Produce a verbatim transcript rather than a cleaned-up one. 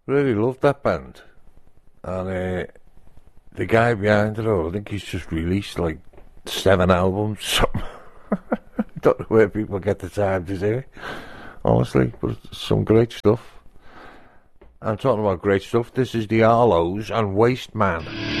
Really loved that band. And uh, the guy behind it all, I think he's just released like seven albums, something. Don't know where people get the time to do it, honestly, but it's some great stuff. I'm talking about great stuff. This is the Arlos and Waste Man.